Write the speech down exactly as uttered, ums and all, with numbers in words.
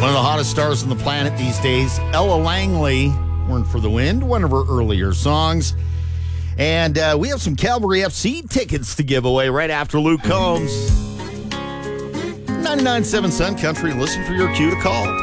One of the hottest stars on the planet these days, Ella Langley, Weren't for the Wind, one of her earlier songs. And uh, we have some Calvary F C tickets to give away right after Luke Combs. ninety-nine point seven Sun Country. Listen for your cue to call.